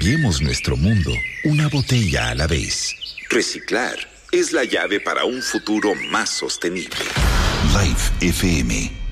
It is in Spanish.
Cambiemos nuestro mundo una botella a la vez. Reciclar es la llave para un futuro más sostenible. Life FM